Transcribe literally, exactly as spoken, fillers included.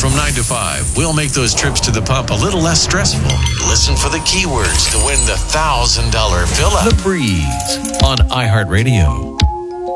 From nine to five, we'll make those trips to the pump a little less stressful. Listen for the keywords to win the one thousand dollars fill-up. The Breeze on iHeartRadio.